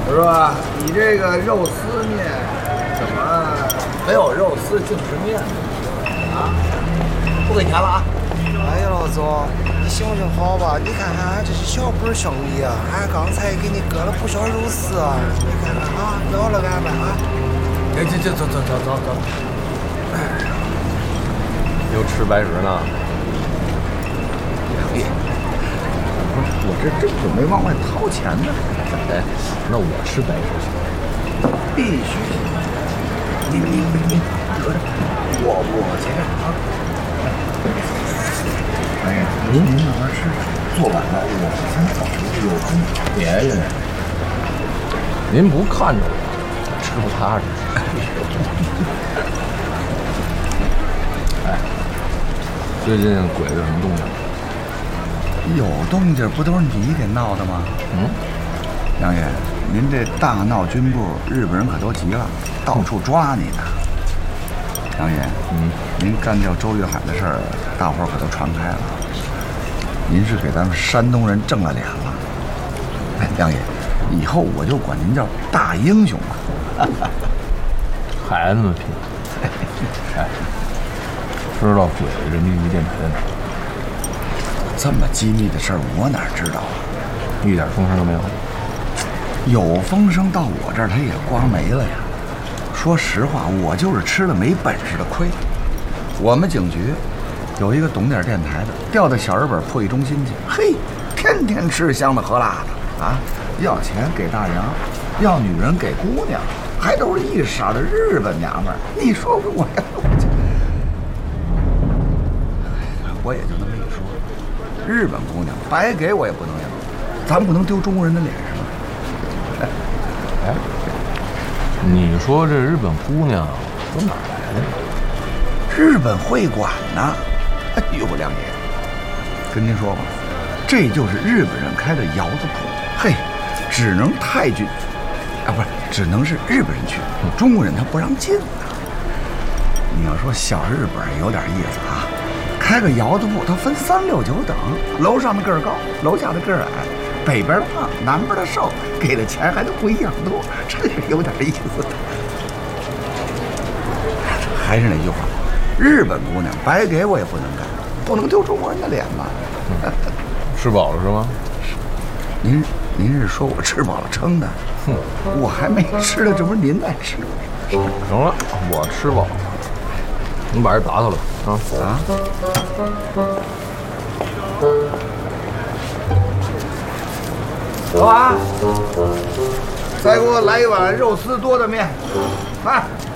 是吧？你这个肉丝面怎么没有肉丝净是面呢？啊，不给钱了啊！ 哎呀，老总，你行行好吧？你看看俺这是小本生意啊，俺刚才给你割了不少肉丝啊，你看看啊，饶了俺吧啊！ 走。 又吃白食呢？ 不是，我这正准备往外掏钱呢。 哎，那我吃白食行？ 必须行。你得着，我结账啊。哎呀，您慢慢吃，做晚了我先走，有空别人。 您不看着我，吃不踏实。哎，最近鬼子什么动静？ 有动静不都是你给闹的吗？杨爷，您这大闹军部，日本人可都急了，到处抓你呢。杨爷，您干掉周玉海的事儿，大伙儿可都传开了。您是给咱们山东人挣了脸了。哎，杨爷，以后我就管您叫大英雄了。 孩子们拼。哎，知道鬼子人民邮电台在哪儿？ 这么机密的事儿，我哪知道啊？ 一点风声都没有。 有风声到我这儿，他也刮没了呀。说实话，我就是吃了没本事的亏。我们警局有一个懂点电台的，调到小日本破译中心去，嘿，天天吃香的喝辣的啊，要钱给大洋，要女人给姑娘，还都是一色的日本娘们儿。你说我呀，我也就那么一说，日本姑娘白给我也不能要，咱不能丢中国人的脸是吧？ 哎，你说这日本姑娘从哪儿来的？ 日本会馆呢？哎呦，亮爷，跟您说吧，这就是日本人开的窑子铺。嘿，只能泰军啊，不是，只能是日本人去，中国人他不让进呢。你要说小日本有点意思啊，开个窑子铺，他分3、6、9等，楼上的个儿高，楼下的个儿矮，北边的胖，南边的瘦，给的钱还都不一样多，这是有点意思的。还是那句话，日本姑娘白给我也不能干，不能丢中国人的脸吧？ 吃饱了是吗？ 您是说我吃饱了撑的？我还没吃呢，这不是您在吃吗？ 行了，我吃饱了。你把这打扫了啊！ 老板，再给我来一碗肉丝多的面，快！